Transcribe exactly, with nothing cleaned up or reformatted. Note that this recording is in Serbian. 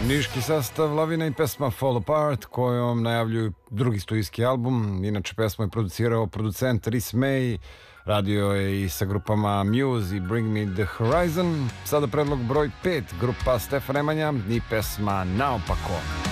Niški sastav Lavina i pesma Fall Apart kojom najavljuju drugi studijski album. Inače pesmu je producirao producent Rhys May, radio je i sa grupama Muse i Bring Me The Horizon. Sada predlog broj pet, grupa Stefan Nemanja i pesma Naopako.